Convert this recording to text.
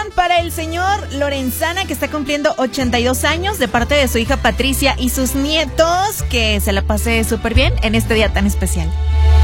para el señor Lorenzana, que está cumpliendo 82 años, de parte de su hija Patricia y sus nietos. Que se la pase súper bien en este día tan especial.